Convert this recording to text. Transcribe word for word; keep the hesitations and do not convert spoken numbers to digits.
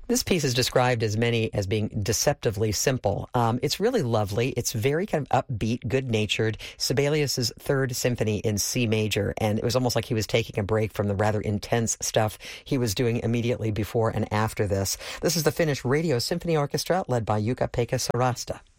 This piece is described as many as being deceptively simple. Um, it's really lovely. It's very kind of upbeat, good-natured. Sibelius's Third Symphony in C major, and it was almost like he was taking a break from the rather intense stuff he was doing immediately before and after this. This is the Finnish Radio Symphony Orchestra, led by Jukka-Pekka Sarasta.